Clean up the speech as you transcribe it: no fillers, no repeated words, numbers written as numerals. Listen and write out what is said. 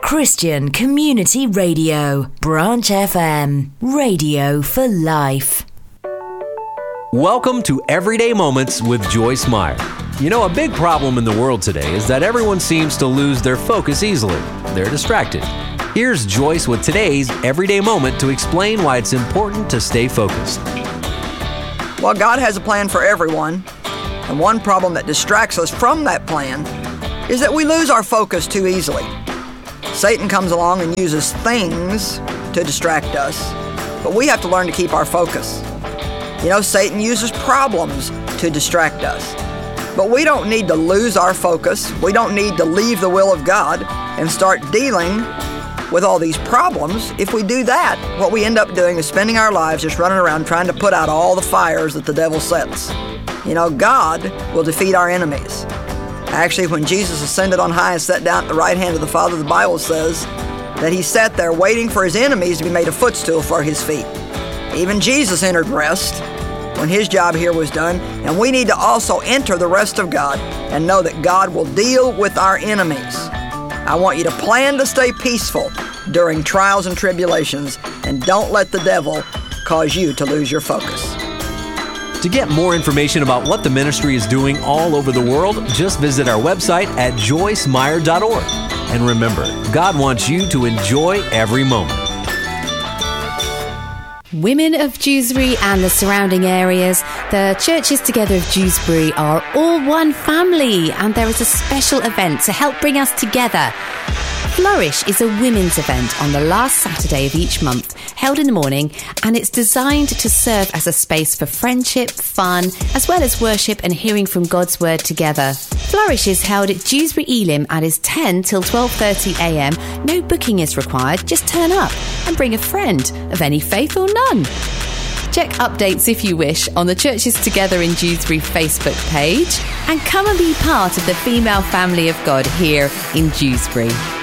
Christian Community Radio, Branch FM, radio for life. Welcome to Everyday Moments with Joyce Meyer. You know, a big problem in the world today is that everyone seems to lose their focus easily. They're distracted. Here's Joyce with today's Everyday Moment to explain why it's important to stay focused. Well, God has a plan for everyone, and one problem that distracts us from that plan is that we lose our focus too easily. Satan comes along and uses things to distract us, but we have to learn to keep our focus. You know, Satan uses problems to distract us, but we don't need to lose our focus. We don't need to leave the will of God and start dealing with all these problems. If we do that, what we end up doing is spending our lives just running around trying to put out all the fires that the devil sets. You know, God will defeat our enemies. Actually, when Jesus ascended on high and sat down at the right hand of the Father, the Bible says that he sat there waiting for his enemies to be made a footstool for his feet. Even Jesus entered rest when his job here was done, and we need to also enter the rest of God and know that God will deal with our enemies. I want you to plan to stay peaceful during trials and tribulations, and don't let the devil cause you to lose your focus. To get more information about what the ministry is doing all over the world, just visit our website at joycemeyer.org. And remember, God wants you to enjoy every moment. Women of Dewsbury and the surrounding areas, the Churches Together of Dewsbury are all one family, and there is a special event to help bring us together. Flourish is a women's event on the last Saturday of each month, held in the morning, and it's designed to serve as a space for friendship, fun, as well as worship and hearing from God's Word together. Flourish is held at Dewsbury Elim and is 10 till 12:30am. No booking is required, just turn up and bring a friend of any faith or none. Check updates if you wish on the Churches Together in Dewsbury Facebook page, and come and be part of the female family of God here in Dewsbury.